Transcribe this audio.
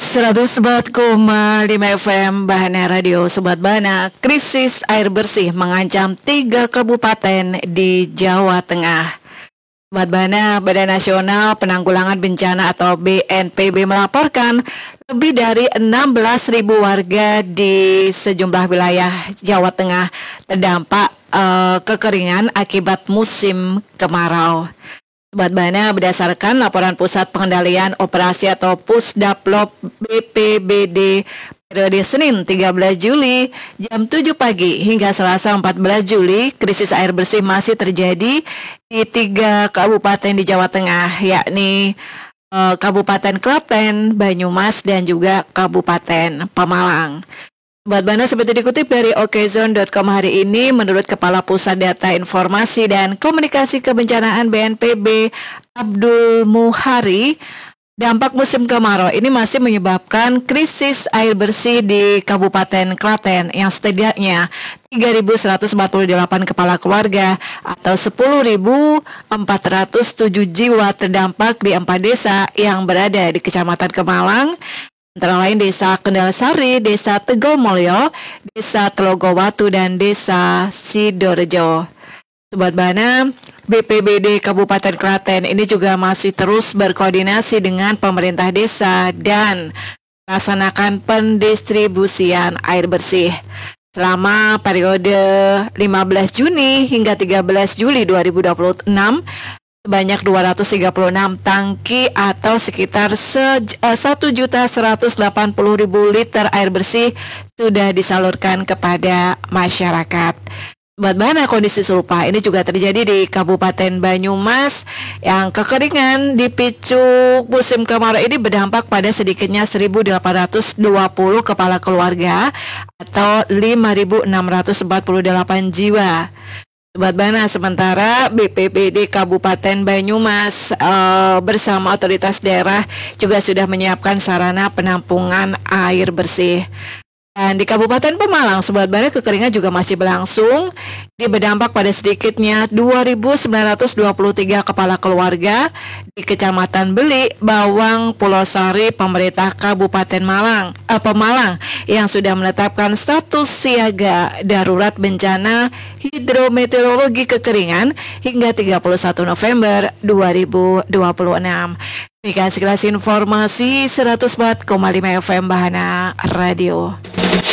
104,5 FM Bahana Radio Sobat Bana. Krisis air bersih mengancam 3 kabupaten di Jawa Tengah. Sobat Bana, Badan Nasional Penanggulangan Bencana atau BNPB melaporkan lebih dari 16.000 warga di sejumlah wilayah Jawa Tengah terdampak kekeringan akibat musim kemarau. Sobat Bana, berdasarkan laporan Pusat Pengendalian Operasi atau Pusdaplop BPBD periode Senin 13 Juli jam 7 pagi hingga Selasa 14 Juli, krisis air bersih masih terjadi di 3 kabupaten di Jawa Tengah, yakni Kabupaten Klaten, Banyumas, dan juga Kabupaten Pemalang. Sobat Bana, seperti dikutip dari okezone.com hari ini, menurut Kepala Pusat Data Informasi dan Komunikasi Kebencanaan BNPB Abdul Muhari, dampak musim kemarau ini masih menyebabkan krisis air bersih di Kabupaten Klaten yang setidaknya 3.148 kepala keluarga atau 10.407 jiwa terdampak di 4 desa yang berada di Kecamatan Kemalang, antara lain Desa Kendal Sari, Desa Tegal Mulyo, Desa Telogowatu, dan Desa Sidorejo. Sobat Bana, BPBD Kabupaten Klaten ini juga masih terus berkoordinasi dengan pemerintah desa dan melaksanakan pendistribusian air bersih. Selama periode 15 Juni hingga 13 Juli 2026, sebanyak 236 tangki atau sekitar 1.180.000 liter air bersih sudah disalurkan kepada masyarakat. Sobat Bana, kondisi serupa ini juga terjadi di Kabupaten Banyumas yang kekeringan dipicu musim kemarau ini berdampak pada sedikitnya 1.820 kepala keluarga atau 5.648 jiwa. Sobat Bana, sementara BPBD Kabupaten Banyumas bersama otoritas daerah juga sudah menyiapkan sarana penampungan air bersih. Dan di Kabupaten Pemalang, Sobat Bana, kekeringan juga masih berlangsung. Ini berdampak pada sedikitnya 2.923 kepala keluarga di Kecamatan Beli, Bawang, Pulau Sari, pemerintah Kabupaten Pemalang yang sudah menetapkan status siaga darurat bencana hidrometeorologi kekeringan hingga 31 November 2026. Demikian sekilas informasi 104,5 FM Bahana Radio.